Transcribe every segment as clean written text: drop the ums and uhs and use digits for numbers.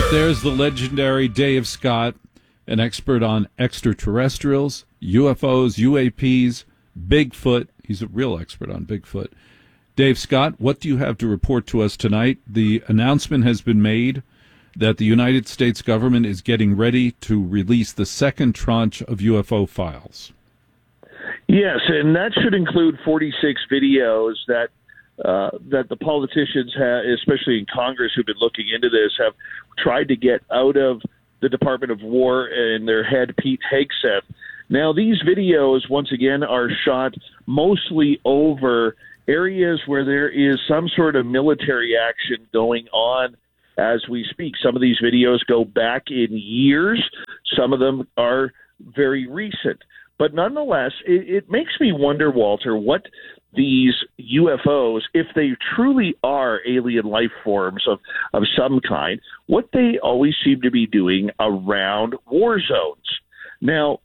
right, there's the legendary Dave Scott, an expert on extraterrestrials, UFOs, UAPs, Bigfoot. He's a real expert on Bigfoot. Dave Scott, what do you have to report to us tonight? The announcement has been made that the United States government is getting ready to release the second tranche of UFO files. Yes, and that should include 46 videos that the politicians, especially in Congress, who've been looking into this, have tried to get out of the Department of War and their head, Pete Hegseth. Now, these videos, once again, are shot mostly over areas where there is some sort of military action going on as we speak. Some of these videos go back in years. Some of them are very recent. But nonetheless, it makes me wonder, Walter, what these UFOs, if they truly are alien life forms of some kind, what they always seem to be doing around war zones. Now,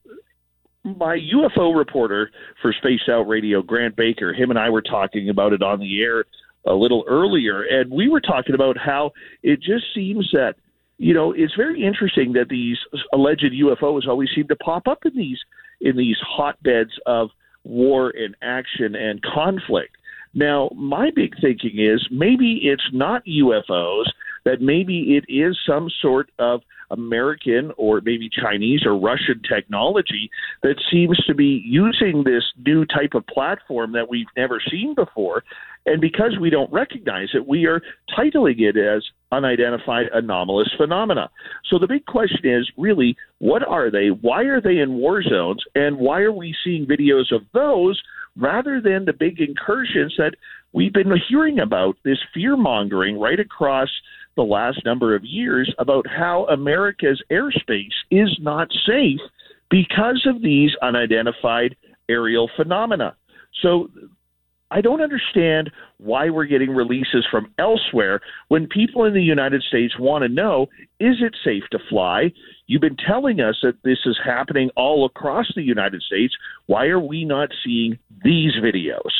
my UFO reporter for Spaced Out Radio, Grant Baker, him and I were talking about it on the air a little earlier, and we were talking about how it just seems that, you know, it's very interesting that these alleged UFOs always seem to pop up in these hotbeds of war and action and conflict. Now, my big thinking is maybe it's not UFOs, that maybe it is some sort of American or maybe Chinese or Russian technology that seems to be using this new type of platform that we've never seen before. And because we don't recognize it, we are titling it as unidentified anomalous phenomena. So the big question is really, what are they? Why are they in war zones? And why are we seeing videos of those rather than the big incursions that we've been hearing about, this fear-mongering right across the last number of years about how America's airspace is not safe because of these unidentified aerial phenomena? So I don't understand why we're getting releases from elsewhere when people in the United States want to know, is it safe to fly? You've been telling us that this is happening all across the United States. Why are we not seeing these videos?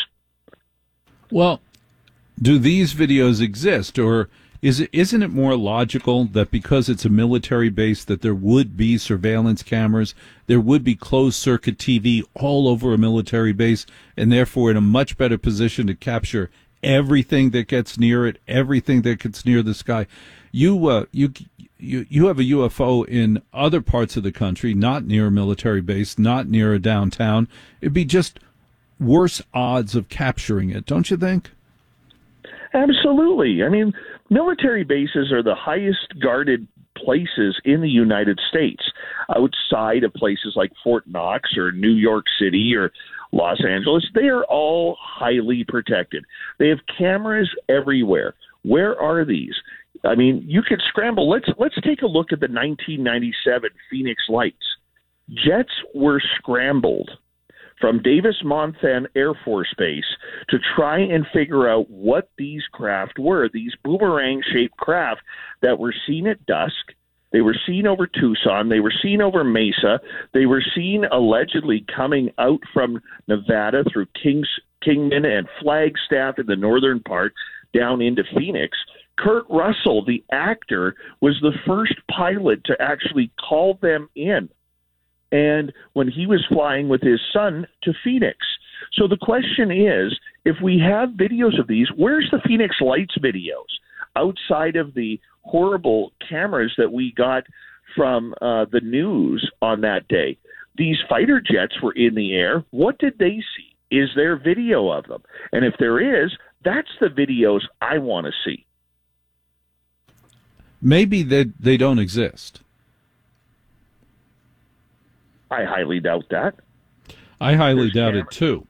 Well, do these videos exist, or isn't it more logical that because it's a military base that there would be surveillance cameras, there would be closed-circuit TV all over a military base, and therefore in a much better position to capture everything that gets near it, everything that gets near the sky? You have a UFO in other parts of the country, not near a military base, not near a downtown. It'd be just worse odds of capturing it, don't you think? Absolutely. I mean, military bases are the highest guarded places in the United States, outside of places like Fort Knox or New York City or Los Angeles. They are all highly protected. They have cameras everywhere. Where are these? I mean, you could scramble. Let's take a look at the 1997 Phoenix Lights. Jets were scrambled from Davis-Monthan Air Force Base to try and figure out what these craft were, these boomerang-shaped craft that were seen at dusk. They were seen over Tucson. They were seen over Mesa. They were seen allegedly coming out from Nevada through Kingman and Flagstaff in the northern part down into Phoenix. Kurt Russell, the actor, was the first pilot to actually call them in, and when he was flying with his son to Phoenix. So the question is, if we have videos of these, where's the Phoenix Lights videos outside of the horrible cameras that we got from the news on that day? These fighter jets were in the air. What did they see? Is there video of them? And if there is, that's the videos I want to see. Maybe they don't exist. I highly doubt that. I highly doubt it too.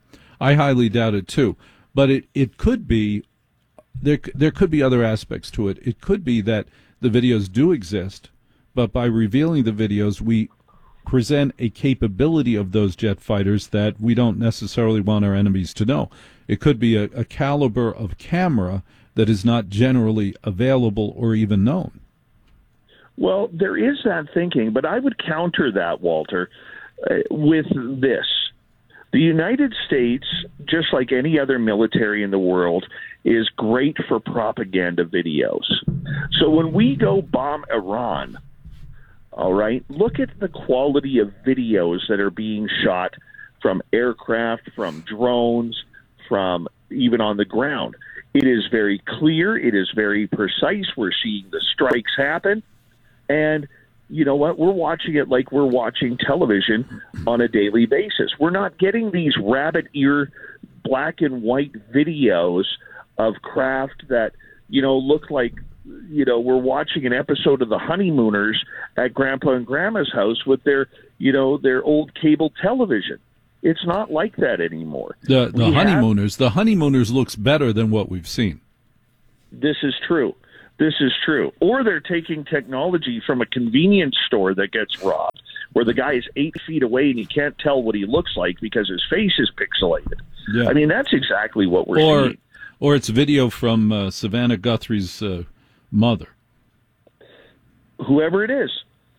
But it could be, there could be other aspects to it. It could be that the videos do exist, but by revealing the videos, we present a capability of those jet fighters that we don't necessarily want our enemies to know. It could be a caliber of camera that is not generally available or even known. Well, there is that thinking, but I would counter that, Walter, with this. The United States, just like any other military in the world, is great for propaganda videos. So when we go bomb Iran, all right, look at the quality of videos that are being shot from aircraft, from drones, from even on the ground. It is very clear. It is very precise. We're seeing the strikes happen. And you know what? We're watching it like we're watching television on a daily basis. We're not getting these rabbit ear black and white videos of craft that, look like, we're watching an episode of The Honeymooners at Grandpa and Grandma's house with their old cable television. It's not like that anymore. The Honeymooners looks better than what we've seen. This is true. This is true. Or they're taking technology from a convenience store that gets robbed, where the guy is 8 feet away and you can't tell what he looks like because his face is pixelated. Yeah. I mean, that's exactly what we're seeing. Or it's video from Savannah Guthrie's mother. Whoever it is.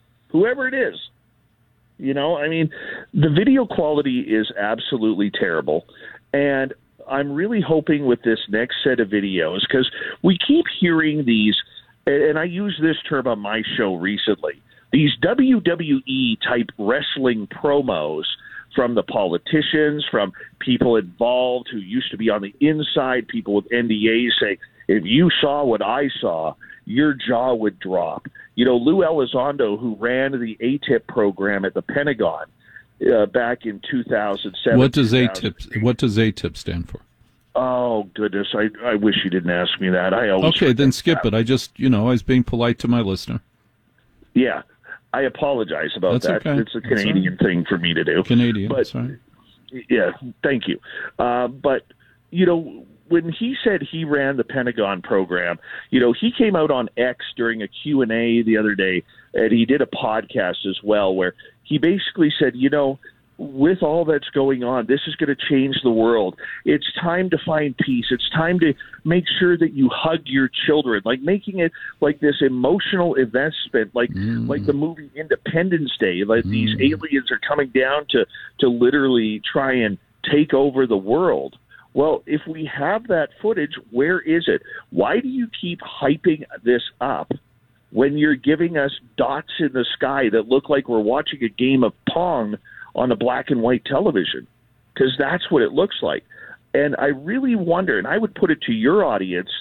I mean, the video quality is absolutely terrible. And I'm really hoping with this next set of videos, because we keep hearing these, and I used this term on my show recently, these WWE-type wrestling promos from the politicians, from people involved who used to be on the inside, people with NDAs saying, if you saw what I saw, your jaw would drop. Lou Elizondo, who ran the ATIP program at the Pentagon back in 2007. What does ATIP stand for? Oh, goodness. I wish you didn't ask me that. I always Okay, then skip it. I just, I was being polite to my listener. Yeah. I apologize about that. Okay. It's a Canadian thing for me to do. Sorry. Yeah, thank you. But, when he said he ran the Pentagon program, he came out on X during a Q&A the other day, and he did a podcast as well where he basically said, with all that's going on, this is going to change the world. It's time to find peace. It's time to make sure that you hug your children, like making it like this emotional investment, like the movie Independence Day. Like these aliens are coming down to literally try and take over the world. Well, if we have that footage, where is it? Why do you keep hyping this up when you're giving us dots in the sky that look like we're watching a game of Pong on a black and white television? Because that's what it looks like. And I really wonder, and I would put it to your audience,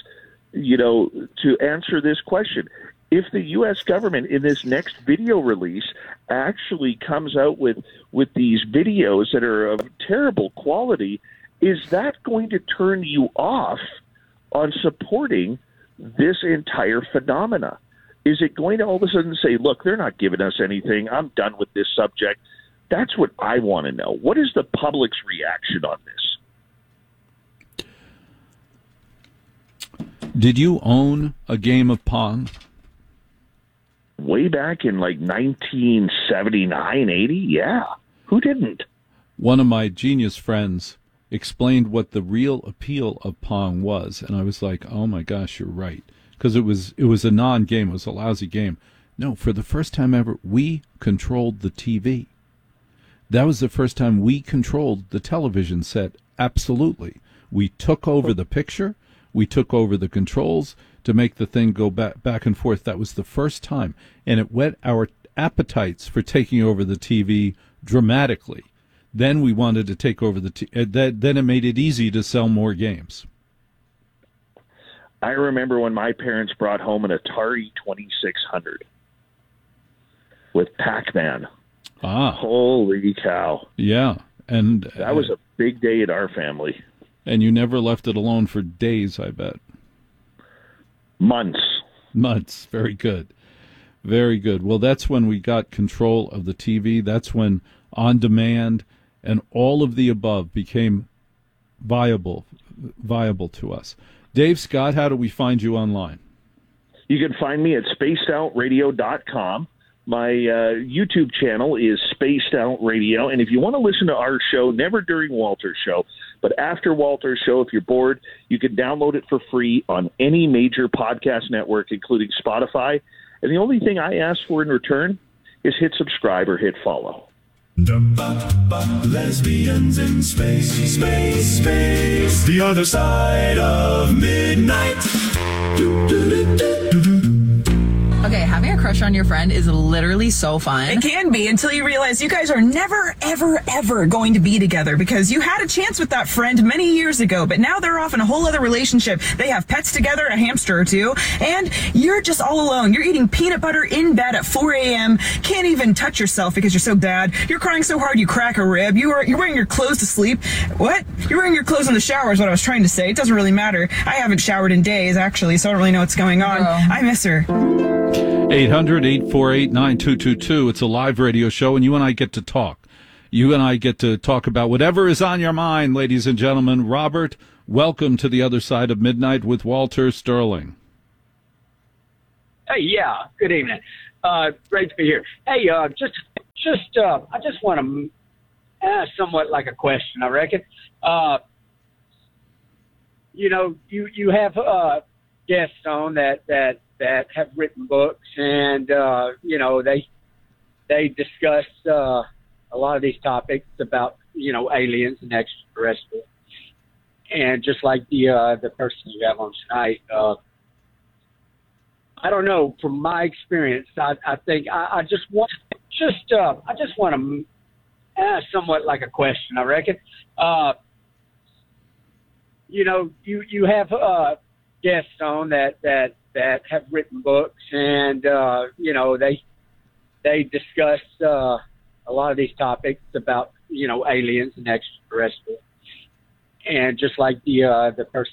to answer this question. If the U.S. government in this next video release actually comes out with these videos that are of terrible quality, is that going to turn you off on supporting this entire phenomena? Is it going to all of a sudden say, look, they're not giving us anything, I'm done with this subject? That's what I want to know. What is the public's reaction on this? Did you own a game of Pong? Way back in like 1979, 80? Yeah. Who didn't? One of my genius friends explained what the real appeal of Pong was, and I was like, oh my gosh, you're right. Because it was a non-game, it was a lousy game. No, for the first time ever, we controlled the TV. That was the first time we controlled the television set, absolutely. We took over the picture, we took over the controls to make the thing go back and forth. That was the first time, and it whet our appetites for taking over the TV dramatically. Then we wanted to take over then it made it easy to sell more games. I remember when my parents brought home an Atari 2600 with Pac-Man. Ah. Holy cow. Yeah. And that was a big day in our family. And you never left it alone for days, I bet. Months. Very good. Very good. Well, that's when we got control of the TV. That's when on demand and all of the above became viable to us. Dave Scott, how do we find you online? You can find me at spacedoutradio.com. My YouTube channel is Spaced Out Radio. And if you want to listen to our show, never during Walter's show, but after Walter's show, if you're bored, you can download it for free on any major podcast network, including Spotify. And the only thing I ask for in return is hit subscribe or hit follow. Lesbians in space, space, space. The other side of midnight. Okay, having a crush on your friend is literally so fun. It can be until you realize you guys are never, ever, ever going to be together because you had a chance with that friend many years ago, but now they're off in a whole other relationship. They have pets together, a hamster or two, and you're just all alone. You're eating peanut butter in bed at 4 a.m., can't even touch yourself because you're so bad. You're crying so hard you crack a rib. You're wearing your clothes to sleep. What? You're wearing your clothes in the shower is what I was trying to say. It doesn't really matter. I haven't showered in days, actually, so I don't really know what's going on. I miss her. 800-848-9222. It's a live radio show, and you and I get to talk. You and I get to talk about whatever is on your mind, ladies and gentlemen. Robert, welcome to the other side of midnight with Walter Sterling. Hey, yeah. Good evening. Great to be here. Hey, I just want to ask somewhat like a question, I reckon. You have guests on that have written books, and they discuss a lot of these topics about aliens and extraterrestrials, and just like the person you have on tonight, I don't know. From my experience, I think I just want to ask somewhat like a question, I reckon. You have guests on that have written books, and they discuss a lot of these topics about aliens and extraterrestrials, and just like the person